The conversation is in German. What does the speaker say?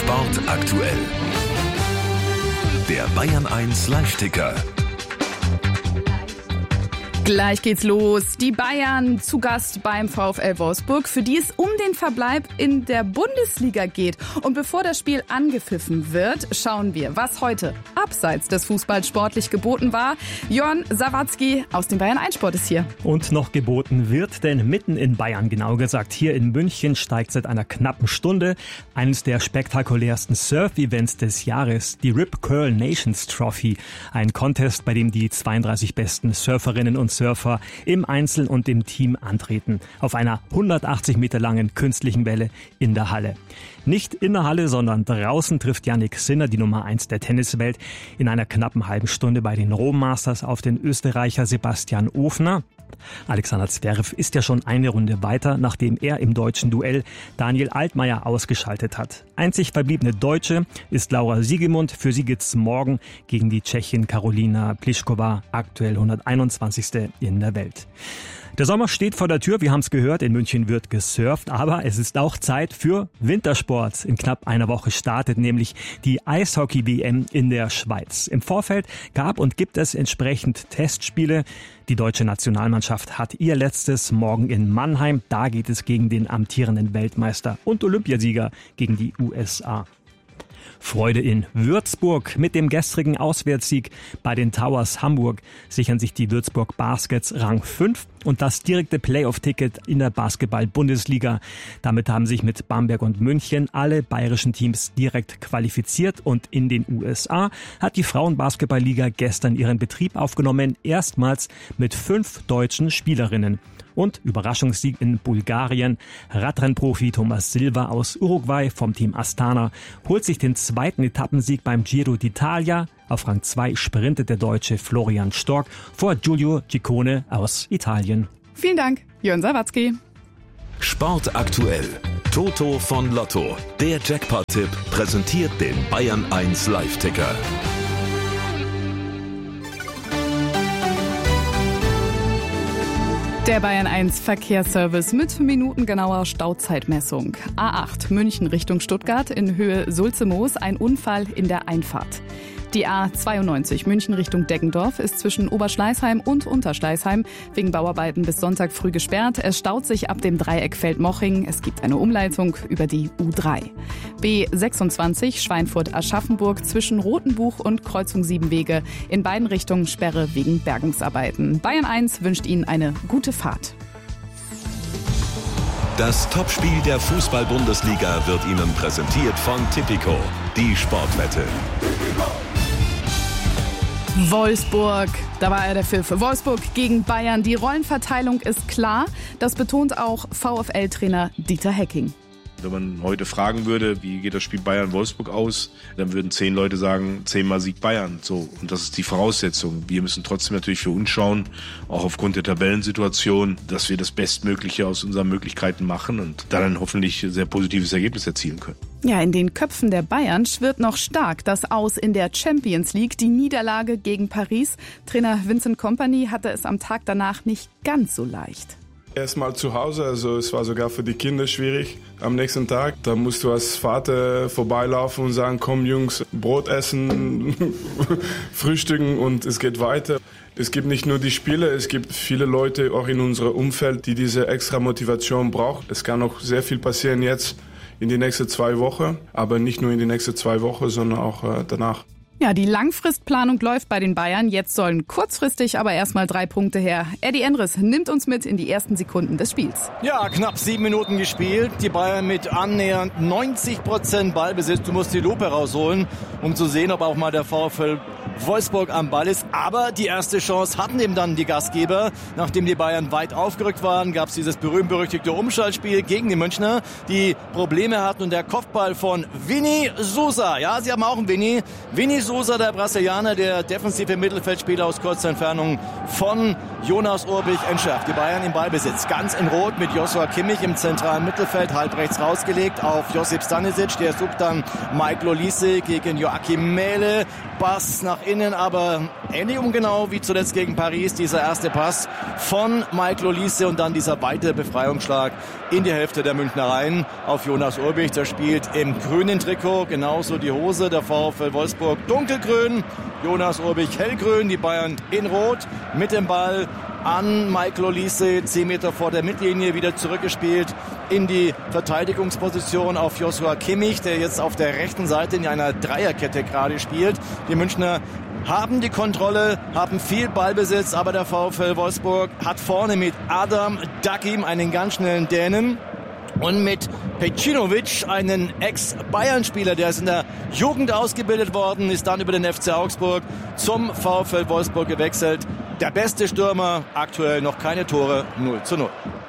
Sport aktuell. Der Bayern 1 Live-Ticker. Gleich geht's los. Die Bayern zu Gast beim VfL Wolfsburg, für die es um den Verbleib in der Bundesliga geht. Und bevor das Spiel angepfiffen wird, schauen wir, was heute abseits des Fußballs sportlich geboten war. Jörn Sawatzki aus dem Bayern 1 Sport ist hier. Und noch geboten wird, denn mitten in Bayern, genau gesagt hier in München, steigt seit einer knappen Stunde eines der spektakulärsten Surf-Events des Jahres, die Rip Curl Nations Trophy. Ein Contest, bei dem die 32 besten Surferinnen und Surfer im Einzel und im Team antreten. Auf einer 180 Meter langen künstlichen Welle in der Halle. Nicht in der Halle, sondern draußen trifft Jannik Sinner, die Nummer 1 der Tenniswelt, in einer knappen halben Stunde bei den Rom Masters auf den Österreicher Sebastian Ofner. Alexander Zverev ist ja schon eine Runde weiter, nachdem er im deutschen Duell Daniel Altmaier ausgeschaltet hat. Einzig verbliebene Deutsche ist Laura Siegemund. Für sie geht's morgen gegen die Tschechin Karolina Pliskova, aktuell 121. in der Welt. Der Sommer steht vor der Tür, wir haben es gehört, in München wird gesurft, aber es ist auch Zeit für Wintersport. In knapp einer Woche startet nämlich die Eishockey-WM in der Schweiz. Im Vorfeld gab und gibt es entsprechend Testspiele. Die deutsche Nationalmannschaft hat ihr letztes morgen in Mannheim. Da geht es gegen den amtierenden Weltmeister und Olympiasieger gegen die USA. Freude in Würzburg. Mit dem gestrigen Auswärtssieg bei den Towers Hamburg sichern sich die Würzburg Baskets Rang 5 und das direkte Playoff-Ticket in der Basketball-Bundesliga. Damit haben sich mit Bamberg und München alle bayerischen Teams direkt qualifiziert und in den USA hat die Frauenbasketball-Liga gestern ihren Betrieb aufgenommen, erstmals mit 5 deutschen Spielerinnen. Und Überraschungssieg in Bulgarien. Radrennprofi Thomas Silva aus Uruguay vom Team Astana holt sich den zweiten Etappensieg beim Giro d'Italia. Auf Rang 2 sprintet der Deutsche Florian Stork vor Giulio Ciccone aus Italien. Vielen Dank, Jörn Sawatzki. Sport aktuell. Toto von Lotto. Der Jackpot-Tipp präsentiert den Bayern 1 Live-Ticker. Der Bayern 1 Verkehrsservice mit minutengenauer Stauzeitmessung. A8 München Richtung Stuttgart in Höhe Sulze-Moos, ein Unfall in der Einfahrt. Die A92 München Richtung Deggendorf ist zwischen Oberschleißheim und Unterschleißheim wegen Bauarbeiten bis Sonntag früh gesperrt. Es staut sich ab dem Dreieck Feldmoching. Es gibt eine Umleitung über die U3. B26 Schweinfurt-Aschaffenburg zwischen Rotenbuch und Kreuzung 7 Wege. In beiden Richtungen Sperre wegen Bergungsarbeiten. Bayern 1 wünscht Ihnen eine gute Fahrt. Das Topspiel der Fußball-Bundesliga wird Ihnen präsentiert von Tipico, die Sportwette. Wolfsburg, da war der Pfiff. Wolfsburg gegen Bayern. Die Rollenverteilung ist klar. Das betont auch VfL-Trainer Dieter Hecking. Wenn man heute fragen würde, wie geht das Spiel Bayern-Wolfsburg aus, dann würden 10 Leute sagen, 10-mal Sieg Bayern. So, und das ist die Voraussetzung. Wir müssen trotzdem natürlich für uns schauen, auch aufgrund der Tabellensituation, dass wir das Bestmögliche aus unseren Möglichkeiten machen und dann hoffentlich ein sehr positives Ergebnis erzielen können. Ja, in den Köpfen der Bayern schwirrt noch stark das Aus in der Champions League. Die Niederlage gegen Paris. Trainer Vincent Kompany hatte es am Tag danach nicht ganz so leicht. Erstmal zu Hause, also es war sogar für die Kinder schwierig am nächsten Tag. Da musst du als Vater vorbeilaufen und sagen, komm Jungs, Brot essen, frühstücken und es geht weiter. Es gibt nicht nur die Spieler, es gibt viele Leute auch in unserem Umfeld, die diese extra Motivation brauchen. Es kann noch sehr viel passieren jetzt in die nächsten 2 Wochen, aber nicht nur in die nächsten 2 Wochen, sondern auch danach. Ja, die Langfristplanung läuft bei den Bayern. Jetzt sollen kurzfristig aber erstmal 3 Punkte her. Eddie Endres nimmt uns mit in die ersten Sekunden des Spiels. Ja, knapp 7 Minuten gespielt. Die Bayern mit annähernd 90% Ballbesitz. Du musst die Lupe rausholen, um zu sehen, ob auch mal der VfL Wolfsburg am Ball ist. Aber die erste Chance hatten eben dann die Gastgeber. Nachdem die Bayern weit aufgerückt waren, gab es dieses berühmt-berüchtigte Umschaltspiel gegen die Münchner, die Probleme hatten. Und der Kopfball von Vini Sousa. Ja, sie haben auch einen Vini Sousa, der Brasilianer, der defensive Mittelfeldspieler aus kurzer Entfernung von Jonas Urbich entschärft. Die Bayern im Ballbesitz. Ganz in Rot mit Joshua Kimmich im zentralen Mittelfeld, halb rechts rausgelegt auf Josip Stanisic. Der sucht dann Mike Lolise gegen Joachim Mähle. Pass nach innen, aber ähnlich ungenau wie zuletzt gegen Paris. Dieser erste Pass von Michael Olise und dann dieser weitere Befreiungsschlag in die Hälfte der Münchner Reihen auf Jonas Urbich. Der spielt im grünen Trikot, genauso die Hose. Der VfL Wolfsburg dunkelgrün, Jonas Urbich hellgrün, die Bayern in Rot mit dem Ball an Michael Olise, 10 Meter vor der Mittellinie, wieder zurückgespielt in die Verteidigungsposition auf Joshua Kimmich, der jetzt auf der rechten Seite in einer Dreierkette gerade spielt. Die Münchner haben die Kontrolle, haben viel Ballbesitz, aber der VfL Wolfsburg hat vorne mit Adam Dakim einen ganz schnellen Dänen und mit Pecinovic, einen Ex-Bayern-Spieler, der ist in der Jugend ausgebildet worden, ist dann über den FC Augsburg zum VfL Wolfsburg gewechselt. Der beste Stürmer, aktuell noch keine Tore, 0:0.